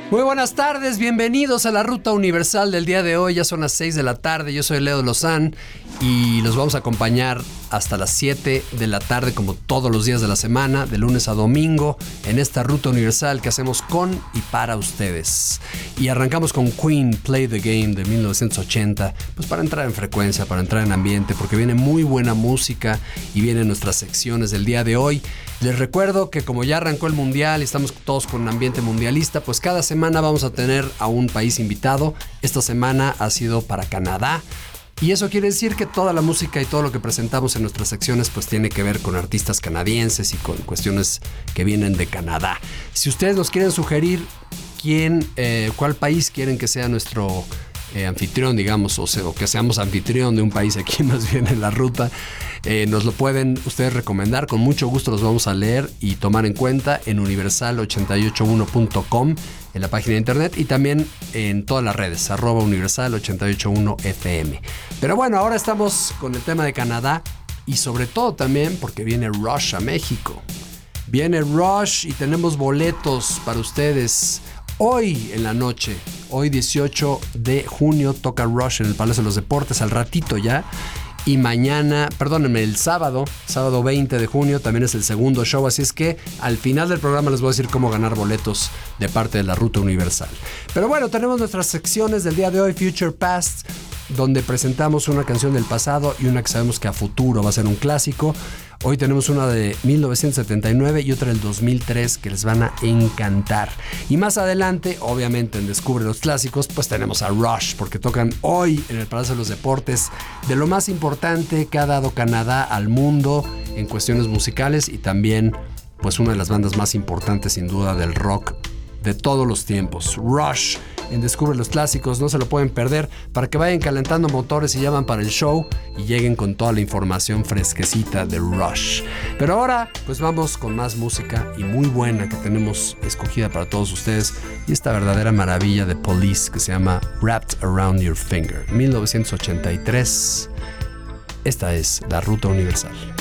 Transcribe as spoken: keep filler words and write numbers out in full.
Muy buenas tardes, bienvenidos a la Ruta Universal del día de hoy. Ya son las seis de la tarde, yo soy Leo Lozán y los vamos a acompañar hasta las siete de la tarde, como todos los días de la semana, de lunes a domingo, en esta Ruta Universal que hacemos con y para ustedes. Y arrancamos con Queen, Play the Game, de mil novecientos ochenta, pues para entrar en frecuencia, para entrar en ambiente, porque viene muy buena música y vienen nuestras secciones del día de hoy. Les recuerdo que como ya arrancó el Mundial y estamos todos con un ambiente mundialista, pues cada semana vamos a tener a un país invitado. Esta semana ha sido para Canadá. Y eso quiere decir que toda la música y todo lo que presentamos en nuestras secciones pues tiene que ver con artistas canadienses y con cuestiones que vienen de Canadá. Si ustedes nos quieren sugerir quién, eh, cuál país quieren que sea nuestro eh, anfitrión, digamos, o, sea, o que seamos anfitrión de un país aquí más bien en la ruta, eh, nos lo pueden ustedes recomendar. Con mucho gusto los vamos a leer y tomar en cuenta en universal ochenta y ocho uno punto com, en la página de internet, y también en todas las redes, arroba universal ochenta y ocho uno F M. Pero bueno, ahora estamos con el tema de Canadá y sobre todo también porque viene Rush a México. Viene Rush y tenemos boletos para ustedes hoy en la noche. Hoy dieciocho de junio toca Rush en el Palacio de los Deportes, al ratito ya. Y mañana, perdónenme, el sábado, sábado veinte de junio, también es el segundo show. Así es que al final del programa les voy a decir cómo ganar boletos de parte de la Ruta Universal. Pero bueno, tenemos nuestras secciones del día de hoy, Future Past, donde presentamos una canción del pasado y una que sabemos que a futuro va a ser un clásico. Hoy tenemos una de mil novecientos setenta y nueve y otra del dos mil tres que les van a encantar. Y más adelante, obviamente en Descubre los Clásicos, pues tenemos a Rush, porque tocan hoy en el Palacio de los Deportes de lo más importante que ha dado Canadá al mundo en cuestiones musicales, y también pues una de las bandas más importantes sin duda del rock de todos los tiempos. Rush en Descubre los Clásicos, no se lo pueden perder, para que vayan calentando motores y llaman para el show y lleguen con toda la información fresquecita de Rush. Pero ahora pues vamos con más música y muy buena que tenemos escogida para todos ustedes, y esta verdadera maravilla de Police que se llama Wrapped Around Your Finger, mil novecientos ochenta y tres. Esta es la Ruta Universal.